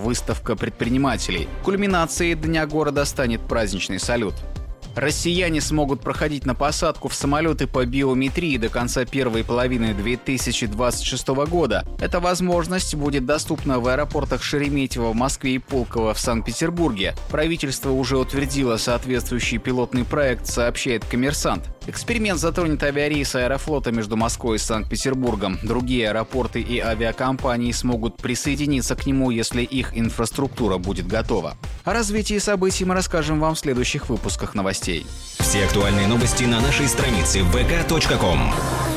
выставка предпринимателей. Кульминацией Дня города станет праздничный салют. Россияне смогут проходить на посадку в самолеты по биометрии до конца первой половины 2026 года. Эта возможность будет доступна в аэропортах Шереметьево в Москве и Пулково в Санкт-Петербурге. Правительство уже утвердило соответствующий пилотный проект, сообщает «Коммерсант». Эксперимент затронет авиарейсы Аэрофлота между Москвой и Санкт-Петербургом. Другие аэропорты и авиакомпании смогут присоединиться к нему, если их инфраструктура будет готова. О развитии событий мы расскажем вам в следующих выпусках новостей. Все актуальные новости на нашей странице vk.com.